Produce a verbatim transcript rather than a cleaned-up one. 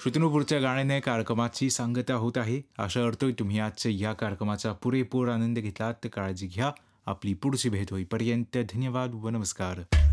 श्रोतृनो, पुढच्या गाण्याने कार्यक्रमाची सांगता होत आहे. आशा करतोय तुम्ही आजच्या या कार्यक्रमाचा पुरेपूर आनंद घेतलात. काळजी घ्या. आपली पुढची भेट होईपर्यंत धन्यवाद व नमस्कार.